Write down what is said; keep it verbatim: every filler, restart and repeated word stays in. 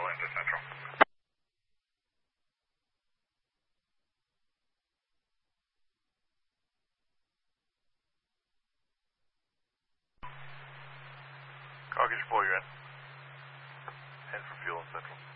into Central. Car, get your four, you're in. Head for fuel in Central.